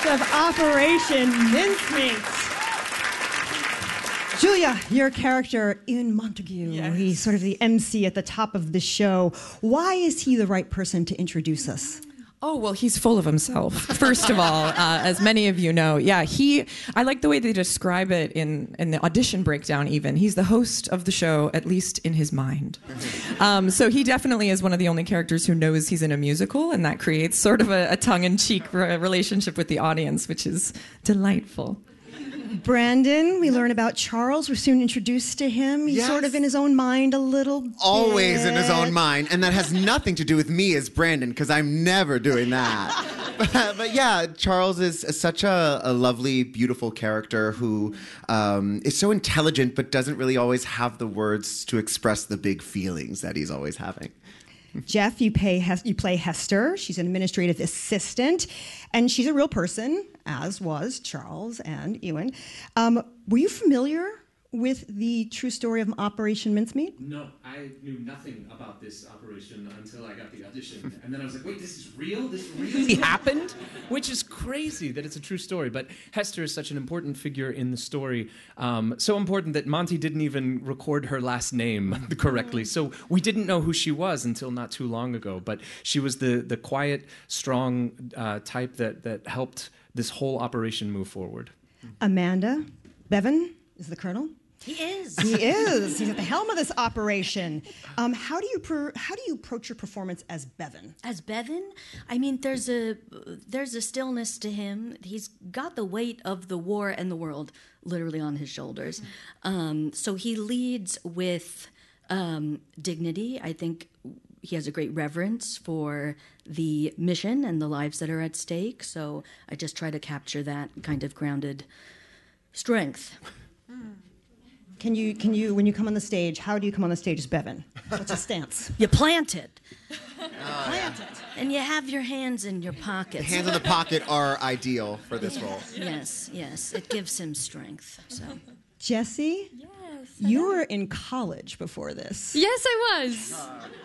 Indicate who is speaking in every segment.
Speaker 1: cast of Operation Mincemeat. Julia, your character, Ian Montague,
Speaker 2: Yes.
Speaker 1: He's sort of the MC at the top of the show. Why is he the right person to introduce us?
Speaker 2: Oh, well, he's full of himself, first of all, as many of you know. Yeah, I like the way they describe it in the audition breakdown even. He's the host of the show, at least in his mind. So he definitely is one of the only characters who knows he's in a musical, and that creates sort of a tongue-in-cheek relationship with the audience, which is delightful.
Speaker 1: Brandon, we learn about Charles. We're soon introduced to him. He's sort of in his own mind a little bit.
Speaker 3: Always in his own mind. And that has nothing to do with me as Brandon, because I'm never doing that. But yeah, Charles is such a lovely, beautiful character who is so intelligent but doesn't really always have the words to express the big feelings that he's always having.
Speaker 1: Jeff, you play Hester. She's an administrative assistant, and she's a real person, as was Charles and Ewan. Were you familiar with the true story of Operation Mincemeat?
Speaker 4: No, I knew nothing about this operation until I got the audition. And then I was like, wait, this is real? This really happened?
Speaker 5: Which is crazy that it's a true story. But Hester is such an important figure in the story. So important that Monty didn't even record her last name correctly. So we didn't know who she was until not too long ago. But she was the quiet, strong type that helped this whole operation move forward.
Speaker 1: Amanda, Bevan is the colonel.
Speaker 6: He is.
Speaker 1: He is. He's at the helm of this operation. How do you approach your performance as Bevan?
Speaker 6: As Bevan, I mean, there's a stillness to him. He's got the weight of the war and the world literally on his shoulders. So he leads with dignity. I think he has a great reverence for the mission and the lives that are at stake. So I just try to capture that kind of grounded strength.
Speaker 1: Can you, when you come on the stage, how do you come on the stage as Bevan? What's your stance?
Speaker 6: You plant it. Plant it. And you have your hands in your pockets.
Speaker 3: The hands in the pocket are ideal for this role.
Speaker 6: Yes. It gives him strength. So,
Speaker 1: Jessie?
Speaker 7: Yes.
Speaker 1: You were in college before this.
Speaker 7: Yes, I was.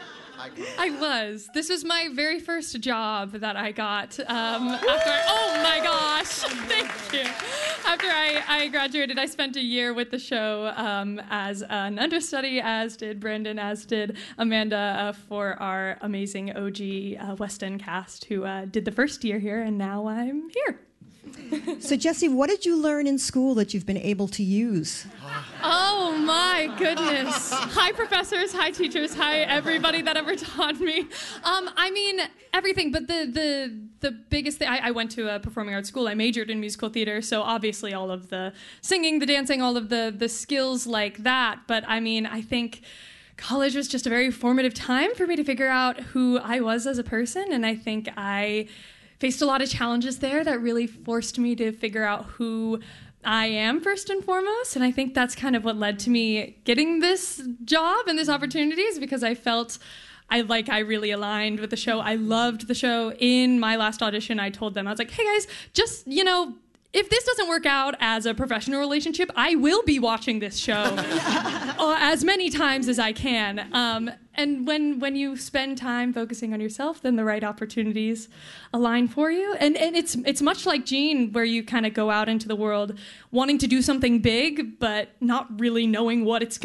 Speaker 7: I was. This was my very first job that I got oh my gosh, thank you. After I graduated, I spent a year with the show as an understudy, as did Brandon, as did Amanda, for our amazing OG West End cast who did the first year here, and now I'm here.
Speaker 1: So, Jessie, what did you learn in school that you've been able to use?
Speaker 7: Oh my goodness. Hi professors, hi teachers, hi everybody that ever taught me. I mean, everything, but the biggest thing, I went to a performing arts school. I majored in musical theater, so obviously all of the singing, the dancing, all of the skills like that. But I mean, I think college was just a very formative time for me to figure out who I was as a person, and I think I faced a lot of challenges there that really forced me to figure out who I am first and foremost, and I think that's kind of what led to me getting this job and this opportunity, is because I felt I really aligned with the show. I loved the show. In my last audition, I told them, I was like, hey guys, just, if this doesn't work out as a professional relationship, I will be watching this show as many times as I can. And when you spend time focusing on yourself, then the right opportunities align for you. And it's much like Gene, where you kind of go out into the world wanting to do something big, but not really knowing what it's going